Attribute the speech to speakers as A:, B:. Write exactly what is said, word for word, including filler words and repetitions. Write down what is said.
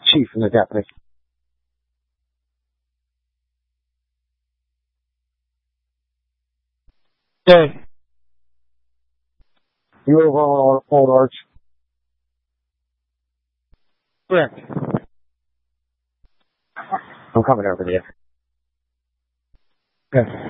A: chief and the deputy.
B: Okay.
A: You over on Old Arch?
B: Correct.
A: I'm coming over to you.
B: Okay.